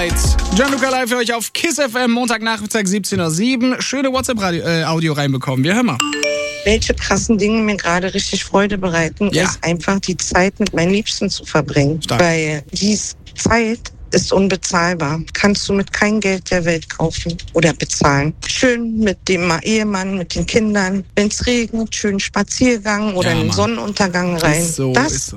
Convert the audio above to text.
Gianluca live für euch auf KISS FM, Montagnachmittag 17:07 Uhr. Schöne WhatsApp-Audio reinbekommen. Wir hören mal. Welche krassen Dinge mir gerade richtig Freude bereiten, ist einfach die Zeit mit meinen Liebsten zu verbringen. Stark. Weil diese Zeit ist unbezahlbar. Kannst du mit kein Geld der Welt kaufen oder bezahlen. Schön mit dem Ehemann, mit den Kindern. Wenn es regnet, schön Spaziergang oder einen Sonnenuntergang rein. Ist so.